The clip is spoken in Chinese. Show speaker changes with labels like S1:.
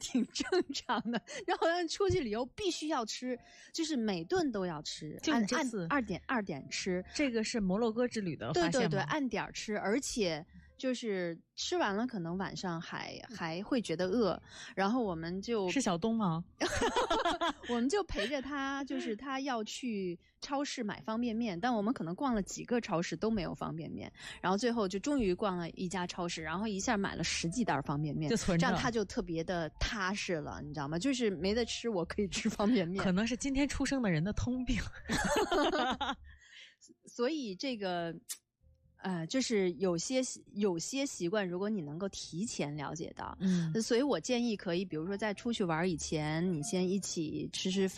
S1: 挺正常的。然后出去旅游必须要吃，就是每顿都要吃，
S2: 就你这次
S1: 二点吃。
S2: 这个是摩洛哥之旅的发现吗？
S1: 对对对，按点吃，而且就是吃完了可能晚上还会觉得饿，然后我们就是
S2: 小东吗？
S1: 我们就陪着他，就是他要去超市买方便面，但我们可能逛了几个超市都没有方便面，然后最后就终于逛了一家超市，然后一下买了10几袋方便面，
S2: 就存着，
S1: 这样他就特别的踏实了，你知道吗？就是没得吃，我可以吃方便面，
S2: 可能是今天出生的人的通病。
S1: 所以这个就是有些习惯，如果你能够提前了解到，所以我建议可以，比如说在出去玩以前，你先一起吃饭。